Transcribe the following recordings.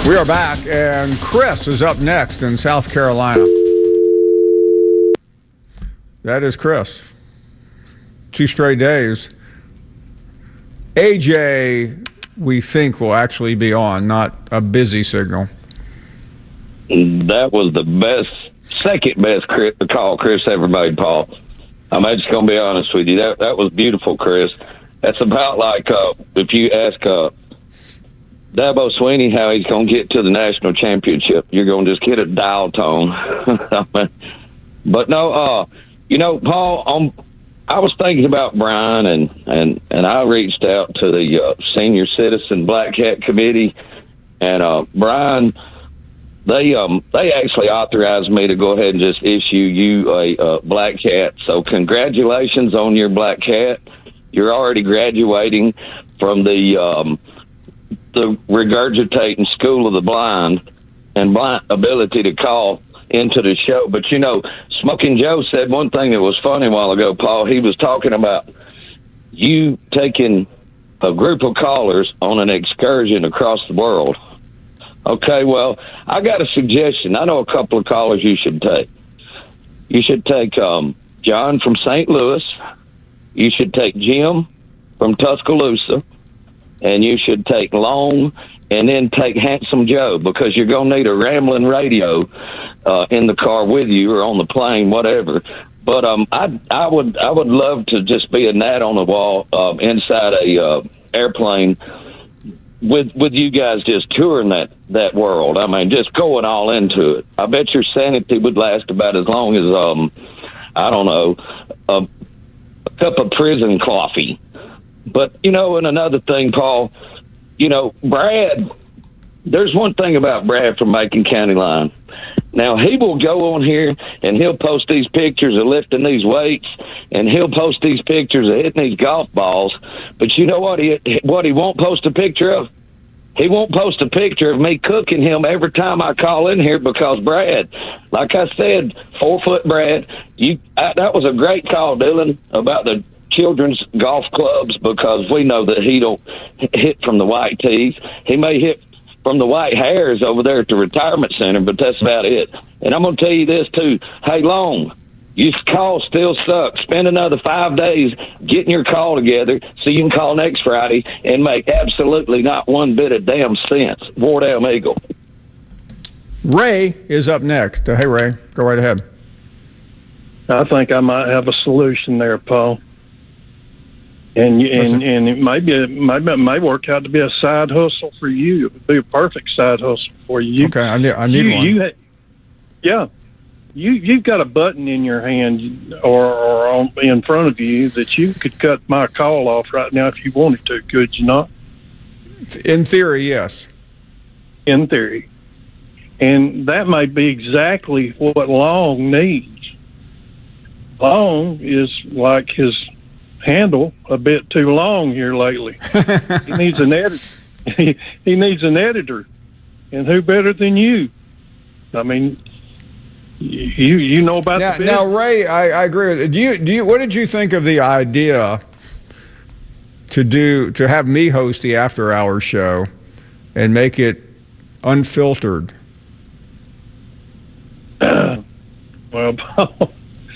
We are back, and Chris is up next in South Carolina. That is Chris. 2 straight days. AJ, we think, will actually be on, not a busy signal. That was the second best call Chris ever made, Paul. I'm just going to be honest with you. That was beautiful, Chris. That's about like if you ask Dabo Swinney how he's going to get to the national championship, you're going to just get a dial tone. But no, Paul, I was thinking about Brian, and I reached out to the Senior Citizen Black Cat Committee, and Brian, they actually authorized me to go ahead and just issue you a black cat. So congratulations on your black cat. You're already graduating from the regurgitating School of the Blind and blind ability to call into the show. But, Smoking Joe said one thing that was funny a while ago, Paul. He was talking about you taking a group of callers on an excursion across the world. Okay, well, I got a suggestion. I know a couple of callers you should take. You should take John from St. Louis. You should take Jim from Tuscaloosa. And you should take Long, and then take Handsome Joe, because you're going to need a rambling radio in the car with you or on the plane, whatever. But I would love to just be a gnat on the wall inside a airplane with you guys just touring that world. I mean, just going all into it. I bet your sanity would last about as long as I don't know, a cup of prison coffee. But, and another thing, Paul, Brad, there's one thing about Brad from Macon County Line. Now, he will go on here and he'll post these pictures of lifting these weights, and he'll post these pictures of hitting these golf balls. But you know what he won't post a picture of? He won't post a picture of me cooking him every time I call in here, because Brad, like I said, 4-foot Brad, that was a great call, Dylan, about the children's golf clubs, because we know that he don't hit from the white tees. He may hit from the white hairs over there at the retirement center, but that's about it. And I'm going to tell you this too. Hey, Long, your call still sucks. Spend another 5 days getting your call together so you can call next Friday and make absolutely not one bit of damn sense. Wardell Eagle. Ray is up next. Hey, Ray, go right ahead. I think I might have a solution there, Paul. And it may work out to be a side hustle for you. It would be a perfect side hustle for you. Okay, I need one. You've got a button in your hand or in front of you that you could cut my call off right now if you wanted to, could you not? In theory, yes. In theory. And that might be exactly what Long needs. Long is like his handle a bit too long here lately. He needs an editor. He needs an editor, and who better than you? I mean, you know about the business. Now, Ray, I agree with you. Do you? What did you think of the idea to have me host the After Hours show and make it unfiltered? Well, Paul,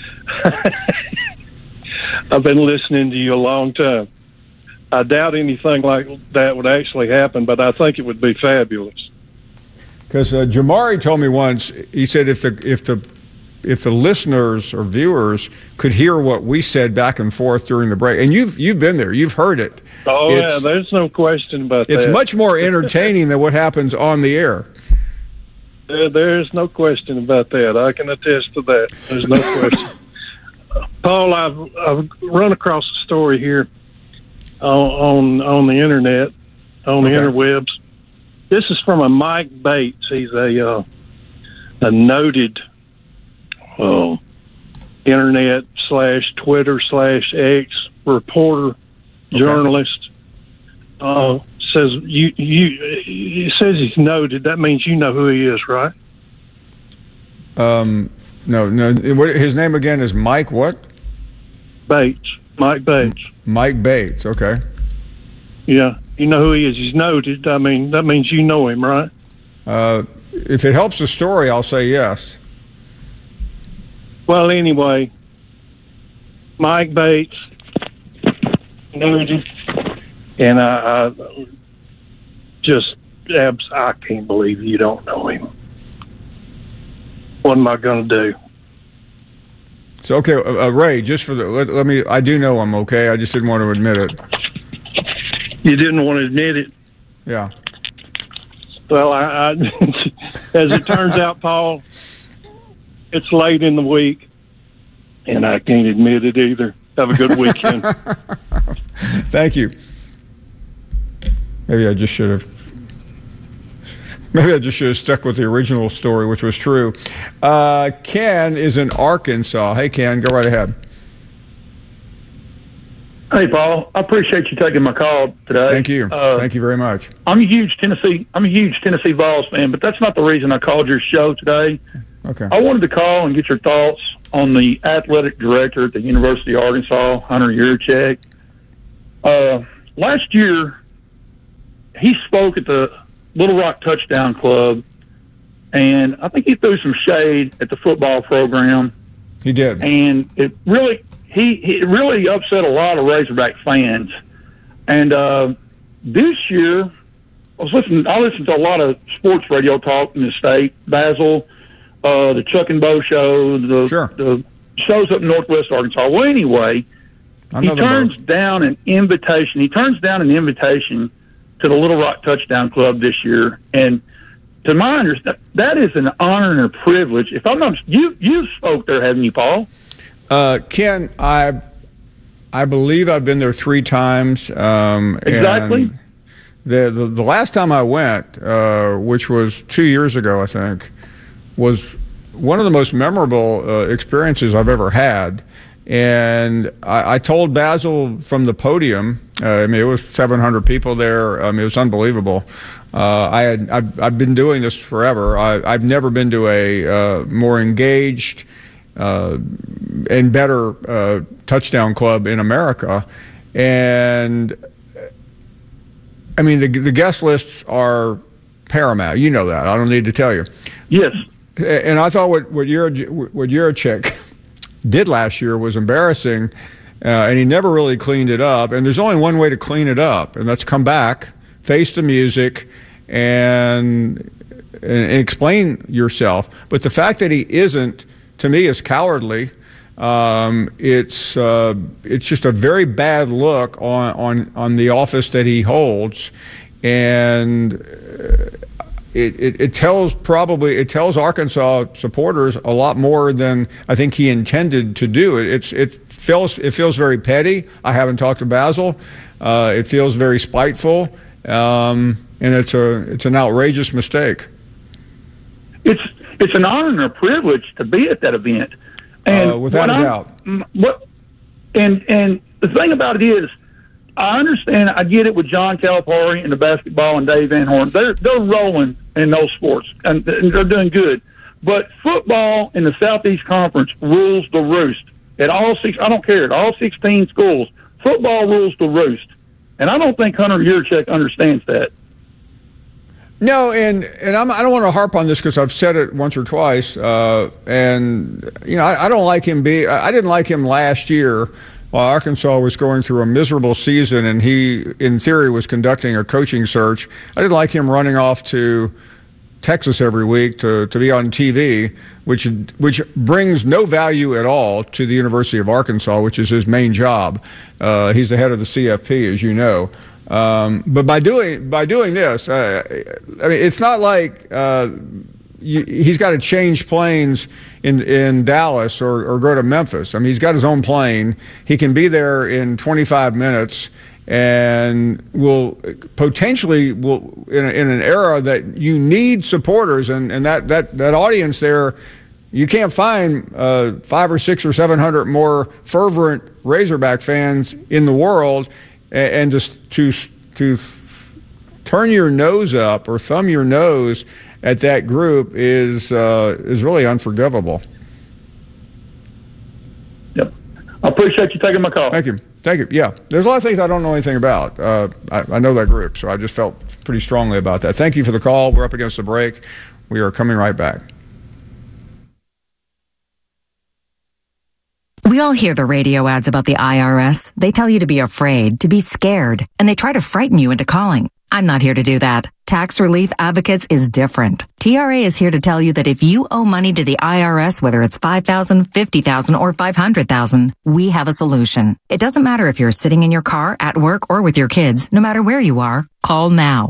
I've been listening to you a long time. I doubt anything like that would actually happen, but I think it would be fabulous. Because Jamari told me once, he said if the listeners or viewers could hear what we said back and forth during the break, and you've been there, you've heard it. Oh yeah, there's no question about that. It's much more entertaining than what happens on the air. There's no question about that. I can attest to that. There's no question. Paul, I've run across a story here on the internet, on the interwebs. This is from a Mike Bates. He's a noted internet / Twitter / X reporter, journalist. Says it says he's noted. That means you know who he is, right? No. His name again is Mike what? Bates. Mike Bates. Mike Bates. Okay. Yeah, you know who he is. He's noted. I mean, that means you know him, right? If it helps the story, I'll say yes. Well, anyway, Mike Bates, and I can't believe you don't know him. What am I going to do? So, okay, Ray, just for let me, I do know him, okay? I just didn't want to admit it. You didn't want to admit it? Yeah. Well, I as it turns out, Paul, it's late in the week, and I can't admit it either. Have a good weekend. Thank you. Maybe I just should have stuck with the original story, which was true. Ken is in Arkansas. Hey, Ken, go right ahead. Hey, Paul. I appreciate you taking my call today. Thank you. Thank you very much. I'm a huge Tennessee Vols fan, but that's not the reason I called your show today. Okay. I wanted to call and get your thoughts on the athletic director at the University of Arkansas, Hunter Yurachek. Last year, he spoke at the Little Rock Touchdown Club, and I think he threw some shade at the football program. He did. And it really upset a lot of Razorback fans. And this year, I listened to a lot of sports radio talk in the state, Basil, the Chuck and Bo show, the shows up in Northwest Arkansas. Well, anyway, he turns down an invitation. He turns down an invitation to the Little Rock Touchdown Club this year, and to my understanding, that is an honor and a privilege. If I'm not, you spoke there, haven't you, Paul? Ken, I believe I've been there 3 times. Exactly. And the last time I went, which was 2 years ago, I think, was one of the most memorable experiences I've ever had. And I told Basil from the podium, I mean, it was 700 people there. I mean, it was unbelievable. I've been doing this forever. I've never been to a more engaged and better touchdown club in America. And I mean, the guest lists are paramount. You know that. I don't need to tell you. Yes. And I thought what Yurachek did last year was embarrassing, and he never really cleaned it up. And there's only one way to clean it up, and that's come back, face the music, and explain yourself. But the fact that he isn't, to me, is cowardly. It's just a very bad look on the office that he holds, and it tells Arkansas supporters a lot more than I think he intended to do. It feels very petty. I haven't talked to Basil. It feels very spiteful, and it's an outrageous mistake. It's an honor and a privilege to be at that event, and without a doubt. And the thing about it is, I understand. I get it with John Calipari and the basketball and Dave Van Horn. They're rolling in those sports and they're doing good. But football in the Southeast Conference rules the roost at all six. I don't care at all 16 schools. Football rules the roost, and I don't think Hunter Yurachek understands that. No, and I don't want to harp on this because I've said it once or twice. And you know, I don't like him. I didn't like him last year while Arkansas was going through a miserable season, and he, in theory, was conducting a coaching search. I didn't like him running off to Texas every week to be on TV, which brings no value at all to the University of Arkansas, which is his main job. He's the head of the CFP, as you know. But by doing this, I mean, it's not like he's got to change planes in Dallas or go to Memphis. I mean, he's got his own plane. He can be there in 25 minutes, and will potentially in an era that you need supporters, and that audience there. You can't find 500 or 600 or 700 more fervent Razorback fans in the world. And just to turn your nose up or thumb your nose at that group is really unforgivable. Yep, I appreciate you taking my call. Thank you. Yeah, there's a lot of things I don't know anything about. I know that group, so I just felt pretty strongly about that. Thank you for the call. We're up against the break. We are coming right back. We all hear the radio ads about the IRS. They tell you to be afraid, to be scared, and they try to frighten you into calling. I'm not here to do that. Tax Relief Advocates is different. TRA is here to tell you that if you owe money to the IRS, whether it's $5,000, $50,000, or $500,000, we have a solution. It doesn't matter if you're sitting in your car, at work, or with your kids. No matter where you are, call now.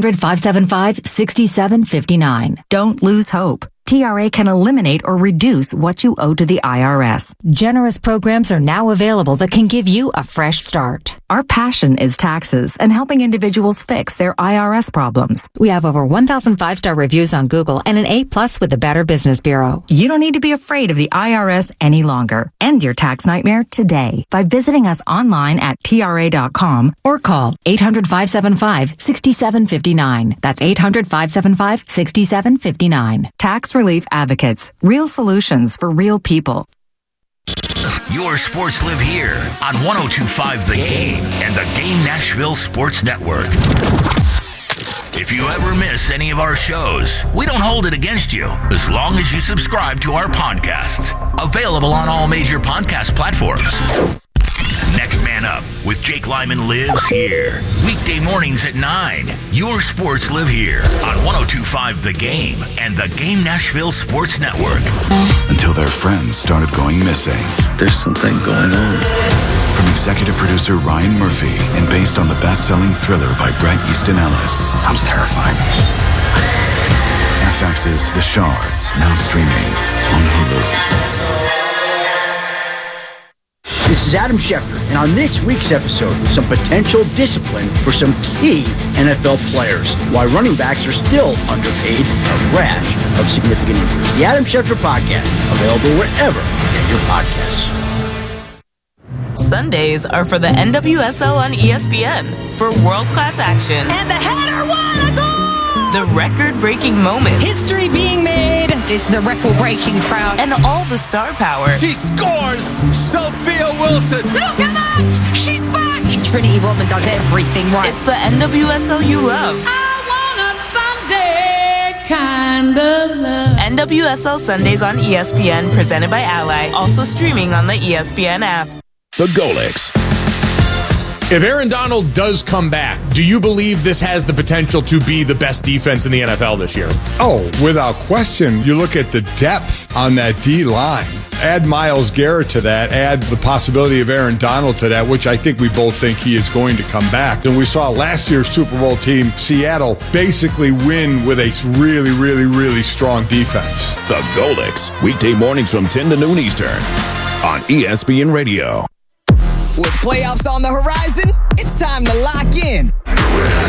800-575-6759. Don't lose hope. TRA can eliminate or reduce what you owe to the IRS. Generous programs are now available that can give you a fresh start. Our passion is taxes and helping individuals fix their IRS problems. We have over 1,000 5-star reviews on Google and an A+ with the Better Business Bureau. You don't need to be afraid of the IRS any longer. End your tax nightmare today by visiting us online at TRA.com or call 800-575-6759. That's 800-575-6759. Tax Relief Advocates. Real solutions for real people. Your sports live here on 102.5 The Game and the Game Nashville Sports Network. If you ever miss any of our shows, we don't hold it against you as long as you subscribe to our podcasts. Available on all major podcast platforms. Next Man Up with Jake Lyman lives here. Weekday mornings at 9. Your sports live here on 102.5 The Game and the Game Nashville Sports Network. Until their friends started going missing. There's something going on. From executive producer Ryan Murphy and based on the best-selling thriller by Bret Easton Ellis. Sounds terrifying. FX's The Shards, now streaming on Hulu. This is Adam Schefter, and on this week's episode, some potential discipline for some key NFL players, why running backs are still underpaid, a rash of significant injuries. The Adam Schefter Podcast, available wherever you get your podcasts. Sundays are for the NWSL on ESPN for world-class action. And the header won a goal! The record-breaking moments. History being made. It's the record-breaking crowd. And all the star power. She scores! Sophia Wilson! Look at that! She's back! Trinity Rodman does everything right. It's the NWSL you love. I want a Sunday kind of love. NWSL Sundays on ESPN, presented by Ally. Also streaming on the ESPN app. The Golics. If Aaron Donald does come back, do you believe this has the potential to be the best defense in the NFL this year? Oh, without question. You look at the depth on that D-line. Add Myles Garrett to that. Add the possibility of Aaron Donald to that, which I think we both think he is going to come back. And we saw last year's Super Bowl team, Seattle, basically win with a really, really, really strong defense. The Golics. Weekday mornings from 10 to noon Eastern on ESPN Radio. With playoffs on the horizon, it's time to lock in.